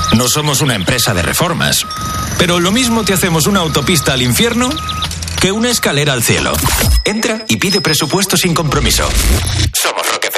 No somos una empresa de reformas, pero lo mismo te hacemos una autopista al infierno que una escalera al cielo. Entra y pide presupuesto sin compromiso. Somos Roquefort.